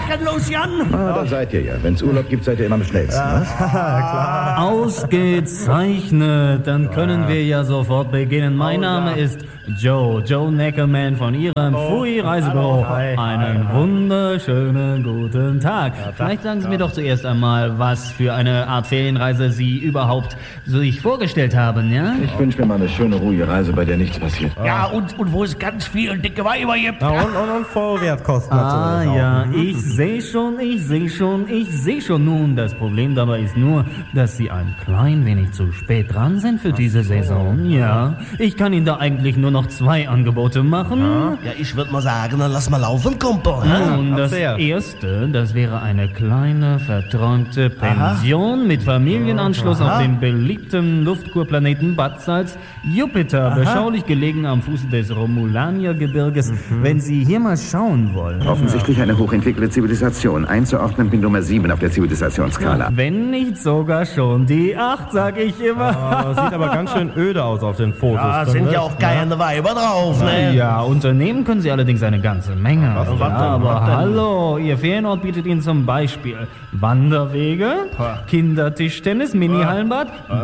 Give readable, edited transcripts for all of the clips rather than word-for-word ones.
Jacken los, Jan. Da seid ihr ja. Wenn's Urlaub gibt, seid ihr immer am schnellsten. Ne? Klar. Ausgezeichnet. Dann können wir ja sofort beginnen. Mein Name ist Joe Neckerman von Ihrem Fui-Reisebüro. Einen wunderschönen guten Tag. Vielleicht sagen Sie mir doch zuerst einmal, was für eine Art Ferienreise Sie überhaupt sich vorgestellt haben, ja? Ich wünsche mir mal eine schöne, ruhige Reise, bei der nichts passiert. Ja, und wo es ganz viel dicke Weiber gibt. Ja, und Vollwertkosten natürlich. Ja, ich sehe schon. Nun, das Problem dabei ist nur, dass Sie ein klein wenig zu spät dran sind für diese Saison. Ja, ich kann Ihnen da eigentlich nur noch 2 Angebote machen. Ja, ich würde mal sagen, dann lass mal laufen, Kumpel. Und das erste, das wäre eine kleine, verträumte Pension mit Familienanschluss auf dem beliebten Luftkurplaneten Bad Salz, Jupiter, beschaulich gelegen am Fuße des Romulanier-Gebirges. Wenn Sie hier mal schauen wollen. Offensichtlich eine hochentwickelte Zivilisation. Einzuordnen bin Nummer 7 auf der Zivilisationsskala. Wenn nicht sogar schon die 8, sag ich immer. Sieht aber ganz schön öde aus auf den Fotos. Ja, sind ja auch keine Weiber drauf, ne? Ja, unternehmen können Sie allerdings eine ganze Menge. Aber hallo, Ihr Ferienort bietet Ihnen zum Beispiel Wanderwege, Kindertischtennis, Mini-Hallenbad,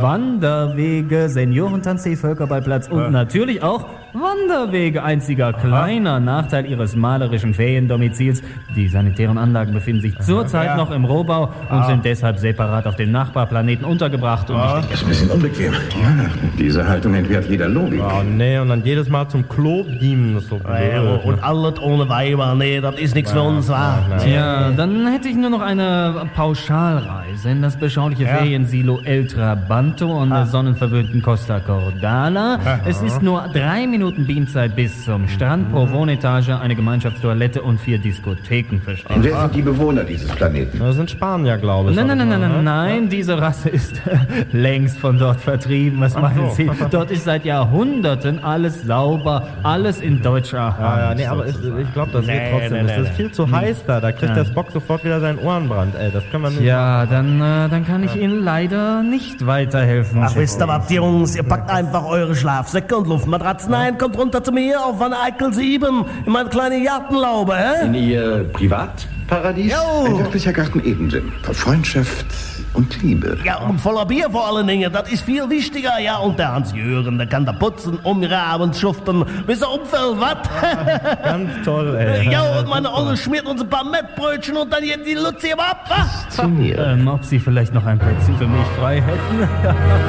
Wanderwege, Seniorentanz, Völkerballplatz und natürlich auch Wanderwege. Einziger kleiner Nachteil Ihres malerischen Feriendomizils: die sanitären Anlagen befinden sich zurzeit noch im Rohbau und sind deshalb separat auf dem Nachbarplaneten untergebracht. Und Das ist ein bisschen unbequem. Ja, diese Haltung entbehrt jeder Logik. Oh nee, und dann jedes Mal zum Klo beamen, das ist so blöd. Und alles ohne Weiber, nee, das ist nichts für uns, wa? Tja, dann hätte ich nur noch eine Pauschalreise in das beschauliche Feriensilo El Trabanto an der sonnenverwöhnten Costa Cordala. Es ist nur 3 Minuten Beamzeit bis zum Strand, pro Wohnetage eine Gemeinschaftstoilette und 4 Diskotheken, verstehen Und Sie? wer sind die Bewohner dieses Planeten? Das sind Spanier, glaube ich. Nein, diese Rasse ist längst von dort vertrieben. Was meinen Sie? Dort ist seit Jahrhunderten alles sauber, alles in deutscher Hand. Ja, nee, aber ich glaube, das geht trotzdem. Es ist viel zu heiß da. Da kriegt der Spock sofort wieder seinen Ohrenbrand. Ey, das können wir nicht. Ja, dann kann ich Ihnen leider nicht weiterhelfen. Ach, wisst ihr was, Jungs? Ihr packt einfach eure Schlafsäcke und Luftmatratzen ein, kommt runter zu mir auf Van Eyckel 7 in meine kleine Gartenlaube, hä? In Ihr Privatparadies? Jo. Ein wirklicher Garten Eden, Jim. Voll Freundschaft und Liebe. Ja, und voller Bier vor allen Dingen, das ist viel wichtiger. Ja, und der Hans-Jürgen, der kann da putzen, umgraben, schuften, bis er umfällt, was? Ganz toll, ey. Ja, und meine Olle schmiert uns ein paar Mettbrötchen und dann geht die Luzi ab, was? Ob Sie vielleicht noch ein Plätzchen für mich frei hätten?